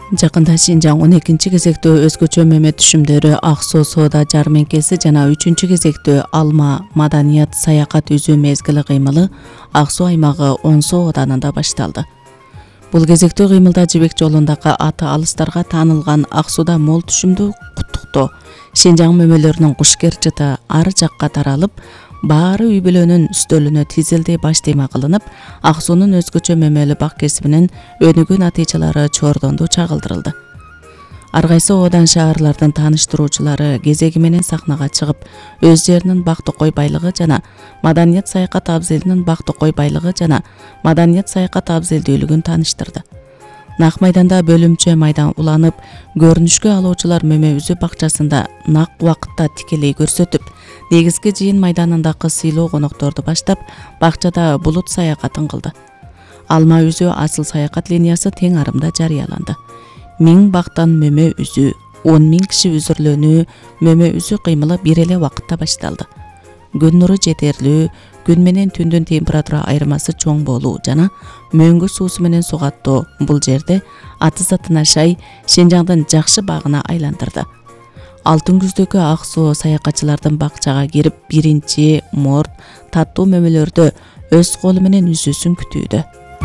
Жакында Шинжаң 12 кезектөө өзгөчө мөмө түшүмдөрү Ак Суу соода жармеңкеси жана 3 кезектөө Алма маданият саякат үзүү мезгили кыймылы Ак Суу аймагы 10 соо оданында башталды. Бул кезектөө кыймылда жибек жолундагы аты алыстарга таанылган Ак Сууда мол түшүмдүү куттуктоо Шинжаң мөмөлөрүнүн кушкер жыты ар жакка таралып, баары үй бүлөнүн үстөлүнө тизилди баштайма кылынып, Ак Суунун өзгөчө мөмөлү бак кесибинин өнүгүү натыйжалары чордонду чагылдырылды. Ар кайсы одан шаарлардын тааныштыруучулары кезеги менен сахнага чыгып, өз жеринин бак токой байлыгы жана маданият саякат абзелинин бак токой байлыгы жана маданият саякат абзелдүүлүгүн тааныштырды. Нак майданда бөлүмчө майдан уланып, көрүнүшкө алуучулар мөмө үзүү бакчасында нак убакытта тикелей көрсөтүп, негизги жыйын майданындагы сыйлуу конокторду баштап, бакчада булут саякатын кылды. Алма үзүү асыл саякат линиясы тең арымда жарыяланды. 1000 бактан мөмө үзүү, 10 000 киши үзүрлөнүү, мөмө үзүү кыймылы бир эле убакытта башталды. Күн нуру жетерлүү, күн менен түндүн температура айырмасы чоң болуу жана мөңгү суусу менен сугаттоо бул жерде аты затына шай Шинжаңдын жакшы багына айландырды. Алтын күздөгү Ак Суу саякатчылардын бакчага кирип, биринчи морт, таттуу мөмөлөрдү өз колу менен үзүүсүн күтүүдө.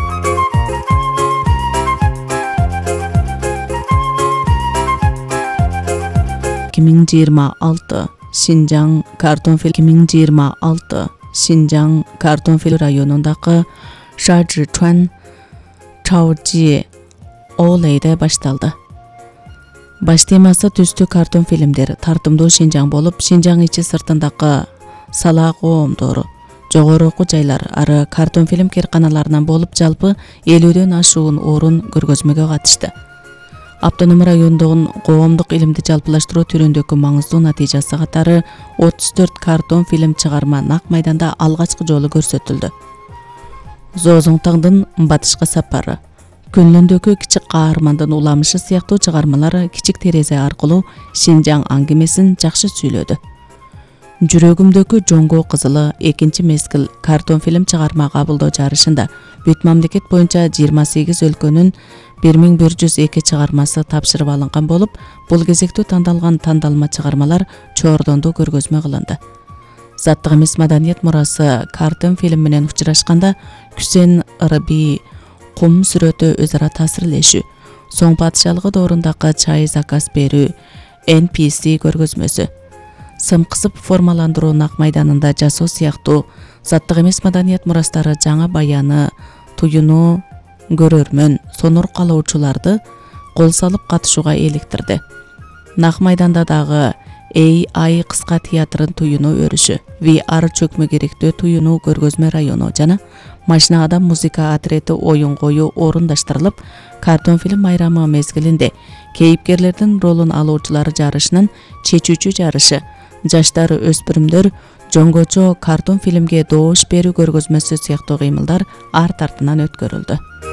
Шинжаң Картонфил 2026 Шинжаң Картонфил районундагы Шажычуан Чаожи Олейде башталды. Баш темасы түстүү картон фильмдер, тартымдуу Шинжаң болуп, Шинжаң ичи сыртындагы сала коомдору, жогору окуу жайлар ары картон фильм керканаларынан болуп, жалпы 50дөн ашуун орун көргөзмөгө катышты. Автоном райондогун коомдук илимди жалпылаштыруу түрүндөгү маңыздуу натыйжасы катары 34 картон фильм чыгарма нак майданда алгачкы жолу көрсөтүлдү. Зоозоңтаңдын батышка сапары, Күнлөндөгү кичик каармандын уламышы сыяктуу чыгармалар кичик терезе аркылуу Шинжаң аңгемесин жакшы сүйлөдү. Жүрөгүмдөгү жоңго кызылы 2 мезгил картон фильм чыгарма кабылдоо жарышында бүт мамлекет боюнча 28 өлкөнүн 1102 чыгармасы тапшырып алынган болуп, бул кезектүү тандалган тандалма чыгармалар чордондуу көргөзмө кылынды. Заттык эмес маданият мурасы картон фильм менен учурашканда Күсен Ырби кум сүрөтү өз ара таасирлешүү, соң падышалыгы доорундагы чай заказ берүү, NPC көргөзмөсү, сым кысып формаландыруу нак майданында жасоо сыяктуу заттык эмес маданият мурастары жаңа баяны, туюну көрөрмөн, сонур калуучуларды кол салып катышууга эликтирди. Нак майданда дагы AI кыска театрын туюну өрүшү, VR чөкмө керектүү туюну көргөзмө району жана Машина адам музыка отрети оюн коюу орундаштырылып, картон фильм майрамы мезгилинде кейипкерлердин ролун алуучулар жарышынын чечүүчү жарышы, жаштар өспүрүмдөр жоңгочо картон фильмге доош берүү көргөзмөсү сыяктуу кыймылдар арт артынан өткөрүлдү.